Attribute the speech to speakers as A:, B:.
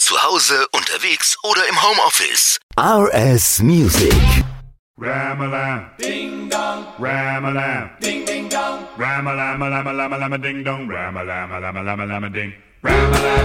A: zu Hause, unterwegs oder im Homeoffice.
B: RS Music.
C: Ram-a-lam, ding dong, ram-a-lam, ding ding dong, ram-a-lam-a-lam-a-lam-a-lam-a-ding dong, ram-a-lam-a-lam-a-lam-a-lam-a-ding, ram-a-lam.